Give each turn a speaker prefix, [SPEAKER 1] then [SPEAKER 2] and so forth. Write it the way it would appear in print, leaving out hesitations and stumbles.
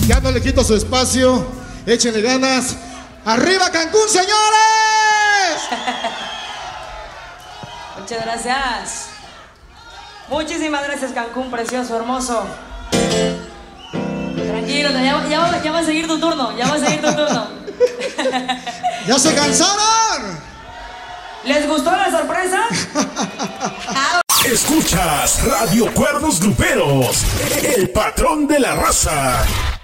[SPEAKER 1] Ya no le quito su espacio. Échenle ganas. ¡Arriba Cancún, señores!
[SPEAKER 2] Muchas gracias. Muchísimas gracias, Cancún, precioso, hermoso. Tranquilo, ya va a seguir tu turno. Ya va a seguir tu turno.
[SPEAKER 1] ¿Ya se cansaron?
[SPEAKER 2] ¿Les gustó la sorpresa?
[SPEAKER 3] Escuchas Radio Cuernos Gruperos, el patrón de la raza.